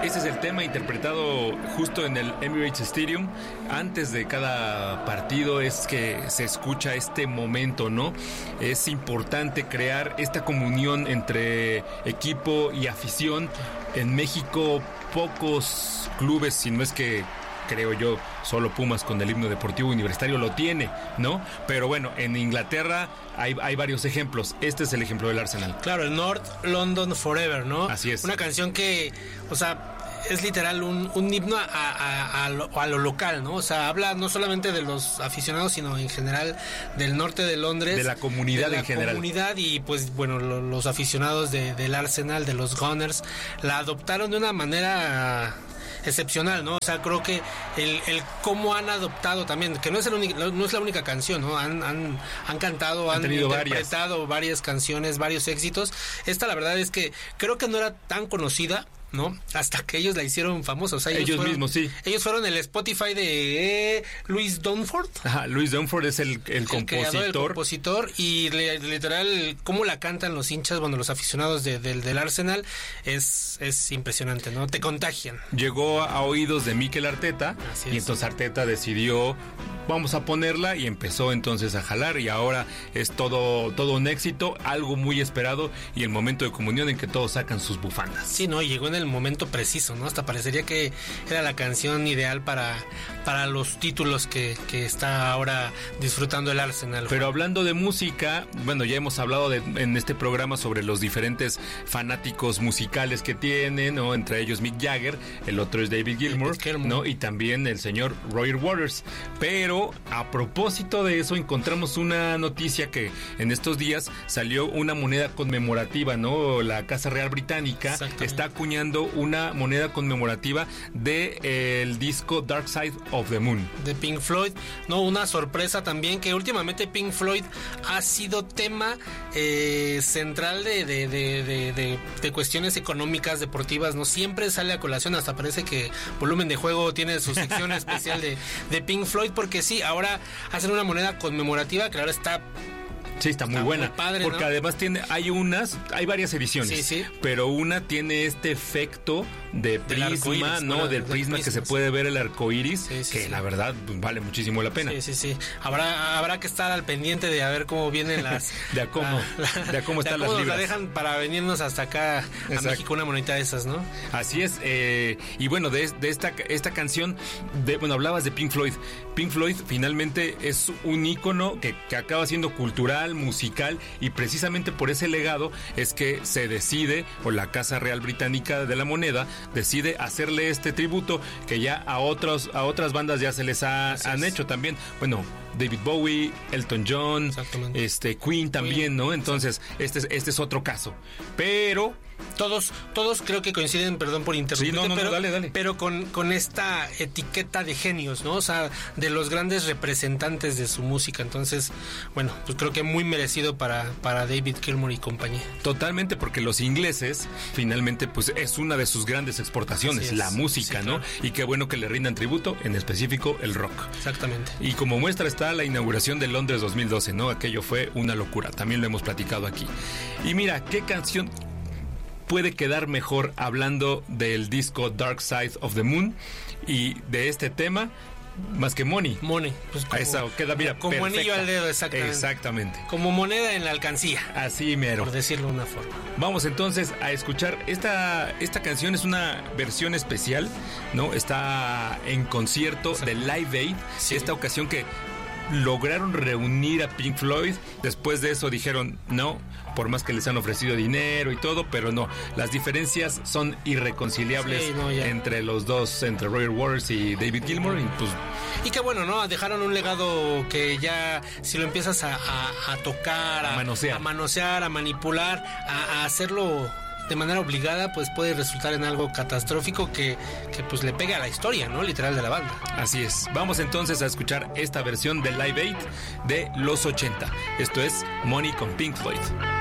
Ese es el tema interpretado justo en el Emirates Stadium. Antes de cada partido es que se escucha este momento, ¿no? Es importante crear esta comunión entre equipo y afición. En México, pocos clubes, si no es que creo yo, solo Pumas con el himno deportivo universitario lo tiene, ¿no? Pero bueno, en Inglaterra hay varios ejemplos. Este es el ejemplo del Arsenal. Claro, el North London Forever, ¿no? Así es. Una canción que, o sea, es literal un himno a lo local, ¿no? O sea, habla no solamente de los aficionados, sino en general del norte de Londres. De la comunidad en general. De la comunidad y, pues, bueno, los aficionados del Arsenal, de los Gunners, la adoptaron de una manera excepcional, ¿no? O sea, creo que el cómo han adoptado también, que no es la única canción, ¿no? Han cantado, han interpretado varias canciones, varios éxitos. Esta, la verdad es que creo que no era tan conocida, ¿no? Hasta que ellos la hicieron famosa. O sea, ellos mismos, sí. Ellos fueron el Spotify de Louis Dunford. Ajá, Louis Dunford es el compositor. Y literal, cómo la cantan los hinchas, bueno, los aficionados del Arsenal, es impresionante, ¿no? Te contagian. Llegó a oídos de Mikel Arteta, y entonces Arteta decidió, vamos a ponerla, y empezó entonces a jalar, y ahora es todo un éxito, algo muy esperado, y el momento de comunión en que todos sacan sus bufandas. Sí, no, llegó en el momento preciso, ¿no? Hasta parecería que era la canción ideal para los títulos que está ahora disfrutando el Arsenal. Pero hablando de música, bueno, ya hemos hablado en este programa sobre los diferentes fanáticos musicales que tienen, ¿no? Entre ellos Mick Jagger, el otro es David Gilmour, ¿no? Y también el señor Roger Waters. Pero a propósito de eso, encontramos una noticia que en estos días salió una moneda conmemorativa, ¿no? La Casa Real Británica está acuñando una moneda conmemorativa de el disco Dark Side of the Moon de Pink Floyd, no, una sorpresa también, que últimamente Pink Floyd ha sido tema central de cuestiones económicas, deportivas, no siempre sale a colación, hasta parece que Volumen de Juego tiene su sección especial de Pink Floyd, porque sí, ahora hacen una moneda conmemorativa que ahora está... Sí, está muy buena, muy padre, porque ¿no? Además hay varias ediciones, sí. Pero una tiene este efecto de prisma, ¿no? Del prisma que se puede ver el arco iris, que la verdad pues, vale muchísimo la pena. Sí. Habrá que estar al pendiente de a ver cómo vienen las... de a cómo están las libras. La dejan para venirnos hasta acá a México una monedita de esas, ¿no? Así es, y bueno, de esta canción, bueno, hablabas de Pink Floyd. Pink Floyd finalmente es un ícono que acaba siendo cultural, musical, y precisamente por ese legado es que se decide, o la Casa Real Británica de la Moneda decide hacerle este tributo que ya a otras bandas ya se les han hecho también. Bueno, David Bowie, Elton John, Queen también, ¿no? Entonces, este es otro caso. Pero todos creo que coinciden, perdón por interrumpirte, dale. Pero con esta etiqueta de genios, ¿no? O sea, de los grandes representantes de su música. Entonces, bueno, pues creo que muy merecido para David Gilmour y compañía. Totalmente, porque los ingleses finalmente pues es una de sus grandes exportaciones, la música, sí, ¿no? Claro. Y qué bueno que le rindan tributo, en específico el rock. Exactamente. Y como muestra está la inauguración de Londres 2012, ¿no? Aquello fue una locura, también lo hemos platicado aquí. Y mira, ¿qué canción puede quedar mejor hablando del disco Dark Side of the Moon y de este tema más que Money? Pues eso queda, mira, como perfecta. Anillo al dedo, exactamente. Como moneda en la alcancía. Así mero. Por decirlo de una forma. Vamos entonces a escuchar esta canción. Es una versión especial, ¿no? Está en concierto de Live Aid. Sí. Esta ocasión que lograron reunir a Pink Floyd. Después de eso dijeron no, por más que les han ofrecido dinero y todo, pero no, las diferencias son irreconciliables entre los dos, entre Roger Waters y David Gilmour, y que bueno, ¿no? Dejaron un legado que ya si lo empiezas a tocar, a manosear, a manipular, a hacerlo de manera obligada, pues puede resultar en algo catastrófico que pues le pega a la historia, ¿no? Literal, de la banda. Así es. Vamos entonces a escuchar esta versión de Live Aid de los 80. Esto es Money con Pink Floyd.